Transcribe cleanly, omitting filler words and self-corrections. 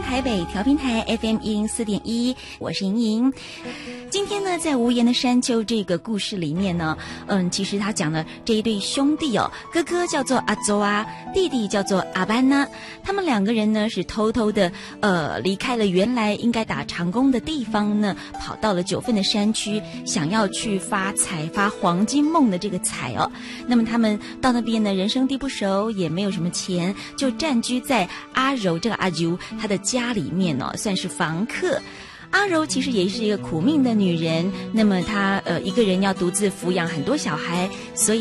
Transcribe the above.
台北调频台 FM104.1，我是莹莹。今天呢，在无言的山丘这个故事里面呢，其实他讲了这一对兄弟哦，哥哥叫做阿周啊，弟弟叫做阿班呐。他们两个人呢是偷偷的离开了原来应该打长工的地方呢，跑到了9份的山区，想要去发黄金梦的这个彩哦。那么他们到那边呢，人生地不熟，也没有什么钱，就暂居在阿柔这个阿柔他的家里面哦，算是房客。阿柔其实也是一个苦命的女人，那么她一个人要独自抚养很多小孩，所以